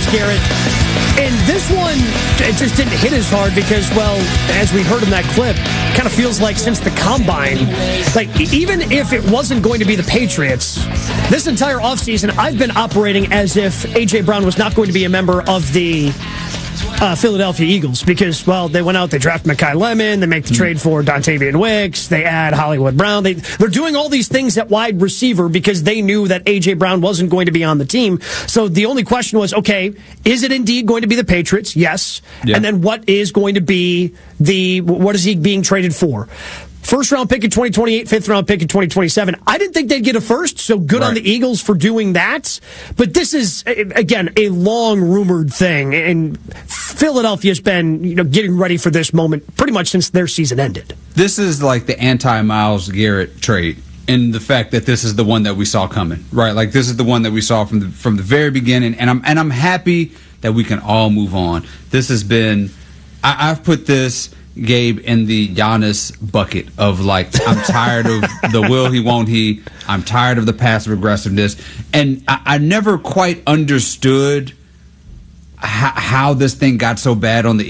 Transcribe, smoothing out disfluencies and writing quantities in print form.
Myles Garrett. And this one, it just didn't hit as hard because, well, as we heard in that clip, kind of feels like since the Combine, like even if it wasn't going to be the Patriots, this entire offseason, I've been operating as if A.J. Brown was not going to be a member of the Philadelphia Eagles because, well, they went out, they draft Mekhi Lemon, they make the trade for Dontavian Wicks, they add Hollywood Brown. They're doing all these things at wide receiver because they knew that A.J. Brown wasn't going to be on the team. So the only question was, okay, is it indeed going to be the Patriots? Yes. Yeah. And then what is going to be what is he being traded for? First round pick in 2028, fifth round pick in 2027. I didn't think they'd get a first, so good on the Eagles for doing that. But this is, again, a long rumored thing, and Philadelphia's been getting ready for this moment pretty much since their season ended. This is like the anti-Myles Garrett trade in the fact that this is the one that we saw coming, right? Like this is the one that we saw from the very beginning, and I'm happy that we can all move on. This has been, I've put this, Gabe, in the Giannis bucket of like, I'm tired of the will he, won't he. I'm tired of the passive aggressiveness. And I never quite understood how this thing got so bad on the